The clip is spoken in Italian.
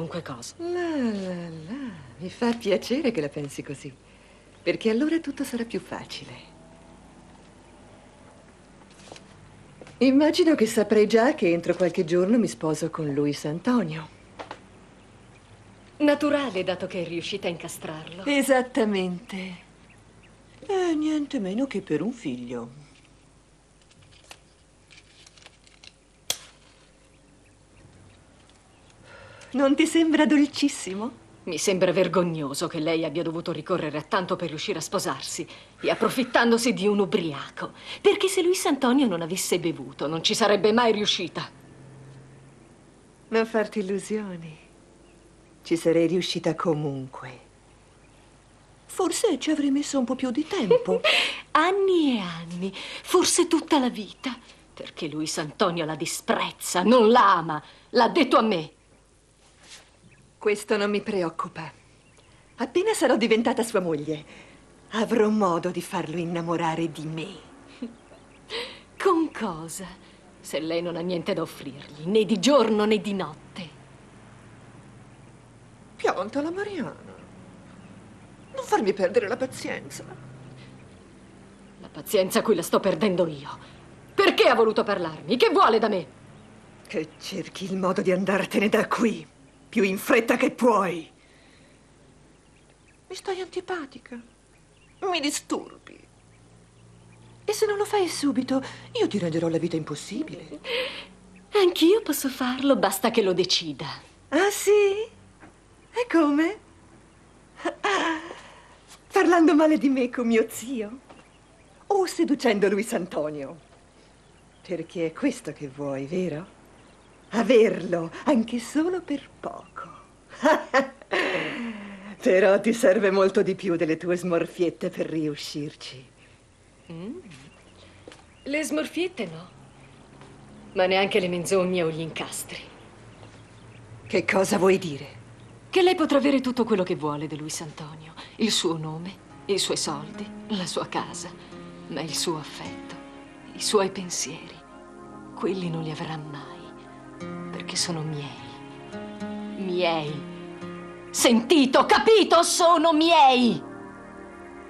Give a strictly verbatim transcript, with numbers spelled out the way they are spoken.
qualunque cosa. La, la, la. Mi fa piacere che la pensi così, perché allora tutto sarà più facile. Immagino che saprai già che entro qualche giorno mi sposo con Luis Antonio. Naturale, dato che è riuscita a incastrarlo. Esattamente. E niente meno che per un figlio. Non ti sembra dolcissimo? Mi sembra vergognoso che lei abbia dovuto ricorrere a tanto per riuscire a sposarsi e approfittandosi di un ubriaco. Perché se Luis Antonio non avesse bevuto, non ci sarebbe mai riuscita. Non farti illusioni. Ci sarei riuscita comunque. Forse ci avrei messo un po' più di tempo. Anni e anni, forse tutta la vita. Perché Luis Antonio la disprezza, non la ama. L'ha detto a me. Questo non mi preoccupa. Appena sarò diventata sua moglie, avrò modo di farlo innamorare di me. Con cosa? Se lei non ha niente da offrirgli, né di giorno né di notte. Piantala, Mariana. Non farmi perdere la pazienza. La pazienza a cui la sto perdendo io. Perché ha voluto parlarmi? Che vuole da me? Che cerchi il modo di andartene da qui, più in fretta che puoi. Mi stai antipatica. Mi disturbi. E se non lo fai subito, io ti renderò la vita impossibile. Anch'io posso farlo, basta che lo decida. Ah, sì? E come? Parlando male di me con mio zio? O seducendo Luis Antonio? Perché è questo che vuoi, vero? Averlo, anche solo per poco. Però ti serve molto di più delle tue smorfiette per riuscirci. Mm. Le smorfiette no, ma neanche le menzogne o gli incastri. Che cosa vuoi dire? Che lei potrà avere tutto quello che vuole di Luis Antonio. Il suo nome, i suoi soldi, la sua casa. Ma il suo affetto, i suoi pensieri, quelli non li avrà mai. Perché sono miei. Miei. Sentito, capito? Sono miei.